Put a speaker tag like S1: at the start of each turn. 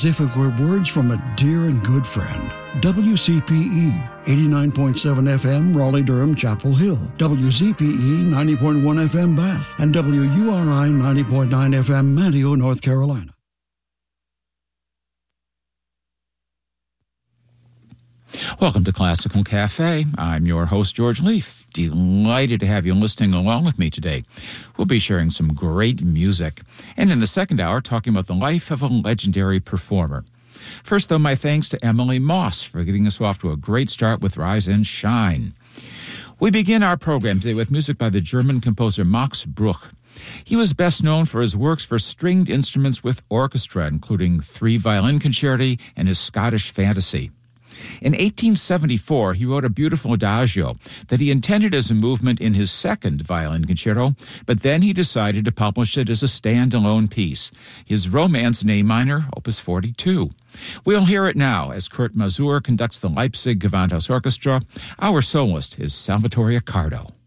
S1: If it were words from a dear and good friend. WCPE 89.7 FM Raleigh-Durham Chapel Hill, WZPE 90.1 FM Bath, and WURI 90.9 FM Manteo, North Carolina.
S2: Welcome to Classical Cafe. I'm your host, George Leaf. Delighted to have you listening along with me today. We'll be sharing some great music, and in the second hour, talking about the life of a legendary performer. First, though, my thanks to Emily Moss for getting us off to a great start with Rise and Shine. We begin our program today with music by the German composer Max Bruch. He was best known for his works for stringed instruments with orchestra, including 3 violin concerti and his Scottish Fantasy. In 1874, he wrote a beautiful adagio that he intended as a movement in his second violin concerto, but then he decided to publish it as a standalone piece, his Romance in A minor, Opus 42. We'll hear it now as Kurt Masur conducts the Leipzig Gewandhaus Orchestra. Our soloist is Salvatore Accardo.